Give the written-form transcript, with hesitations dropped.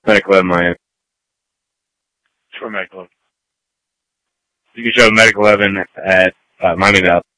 Medical 11 Miami. For Medical. You can show Medical 11 at Miami Valley.